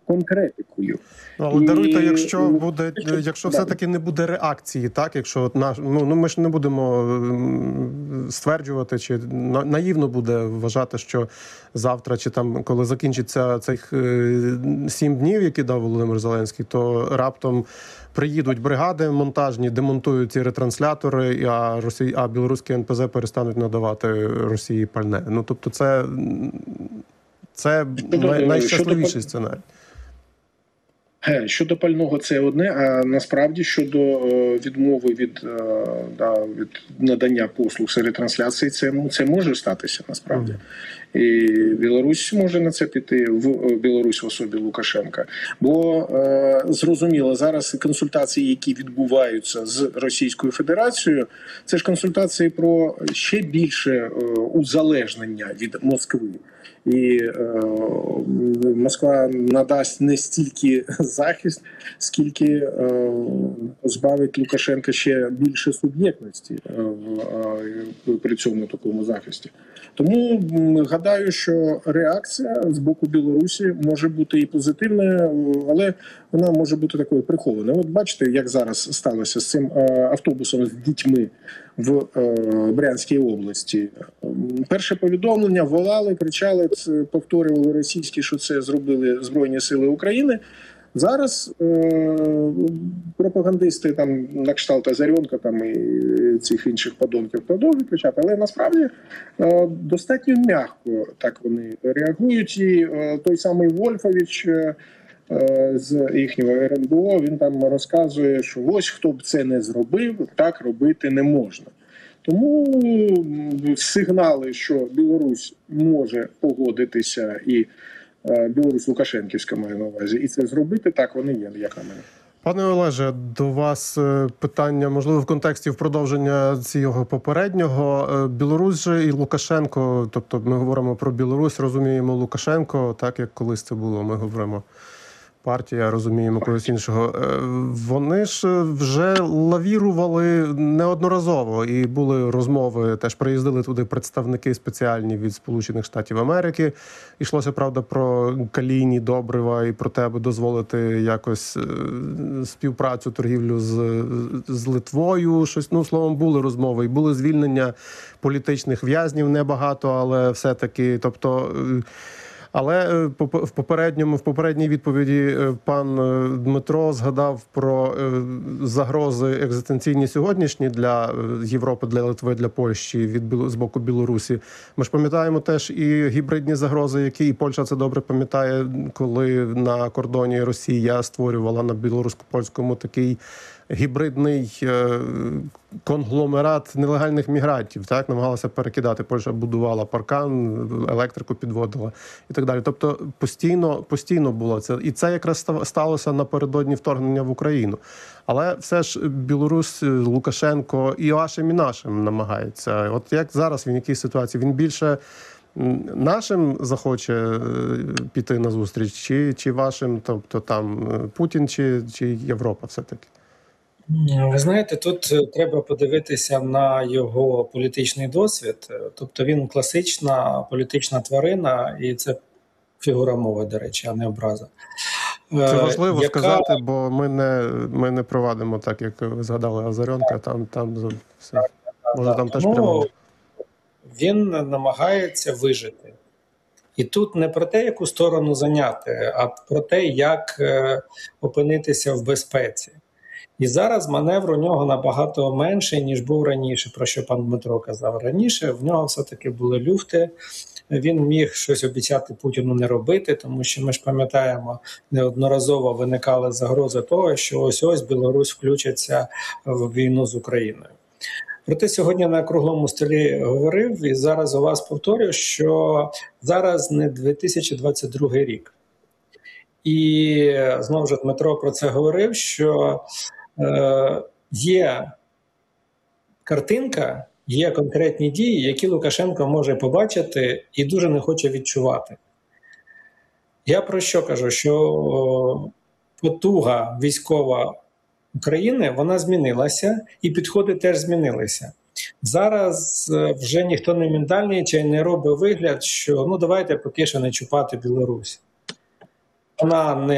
конкретикою. Але даруйте, якщо все-таки не буде реакції, так, якщо ми ж не будемо стверджувати, чи наївно буде вважати, що завтра, чи там, коли закінчиться цих 7 днів, які дав Володимир Зеленський, то раптом приїдуть бригади монтажні, демонтують ці ретранслятори, а білоруські НПЗ перестануть надавати Росії пальне. Ну, тобто це найщасливіший сценарій. Щодо пального це одне, а насправді щодо відмови від надання послуг з ретрансляції, це може статися насправді. І Білорусь може на це піти, Білорусь в особі Лукашенка. Бо зрозуміло, зараз консультації, які відбуваються з Російською Федерацією, це ж консультації про ще більше узалежнення від Москви. І Москва надасть не стільки захист, скільки позбавить Лукашенка ще більше суб'єктності при цьому такому захисті. Тому гадаю, що реакція з боку Білорусі може бути і позитивною, але вона може бути такою прихованою. От бачите, як зараз сталося з цим автобусом з дітьми в Брянській області. Перше повідомлення волали, кричали, повторювали російські, що це зробили Збройні Сили України. Зараз пропагандисти там на кшталт Азаренка там і цих інших подонків продовжують кричати, але насправді достатньо м'яко так вони реагують. І той самий Вольфович з їхнього РНБО, він там розказує, що ось хто б це не зробив, так робити не можна. Тому сигнали, що Білорусь може погодитися, і Білорусь Лукашенківська має на увазі, і це зробити, так вони є, як на мене. Пане Олеже, до вас питання, можливо, в контексті продовження цього попереднього. Білорусь же і Лукашенко, тобто ми говоримо про Білорусь, розуміємо Лукашенко, так як колись це було, ми говоримо партія, розуміємо когось іншого. Вони ж вже лавірували неодноразово, і були розмови, теж приїздили туди представники спеціальні від Сполучених Штатів Америки. Йшлося, правда, про калійні добрива і про те, аби дозволити якось співпрацю, торгівлю з Литвою. Щось, словом, були розмови. І були звільнення політичних в'язнів, небагато, але все-таки, тобто... Але в попередній відповіді пан Дмитро згадав про загрози екзистенційні сьогоднішні для Європи, для Литви, для Польщі з боку Білорусі. Ми ж пам'ятаємо теж і гібридні загрози, які і Польща це добре пам'ятає, коли на кордоні Росія створювала на білорусько-польському такий гібридний конгломерат нелегальних мігрантів, так, намагалася перекидати. Польща будувала паркан, електрику підводила і так далі. Тобто постійно було це. І це якраз сталося напередодні вторгнення в Україну. Але все ж Білорусь, Лукашенко і вашим, і нашим намагається. От як зараз він в якій ситуації? Він більше нашим захоче піти на зустріч, чи вашим, тобто там Путін, чи Європа все-таки? Ви знаєте, тут треба подивитися на його політичний досвід. Тобто він класична політична тварина, і це фігура мови, до речі, а не образа. Це важливо сказати, бо ми не провадимо так, як ви згадали Азаренка, там все. Може, там теж прямо. Він намагається вижити. І тут не про те, яку сторону зайняти, а про те, як опинитися в безпеці. І зараз маневр у нього набагато менший, ніж був раніше, про що пан Дмитро казав. Раніше в нього все-таки були люфти, він міг щось обіцяти Путіну не робити, тому що ми ж пам'ятаємо, неодноразово виникали загрози того, що ось-ось Білорусь включиться в війну з Україною. Проте сьогодні на круглому столі говорив, і зараз у вас повторю, що зараз не 2022 рік. І знову ж Дмитро про це говорив, що є картинка, є конкретні дії, які Лукашенко може побачити і дуже не хоче відчувати. Я про що кажу? Що потуга військова України, вона змінилася, і підходи теж змінилися. Зараз вже ніхто не ментальний чи не робить вигляд, що давайте поки що не чіпати Білорусь. Вона не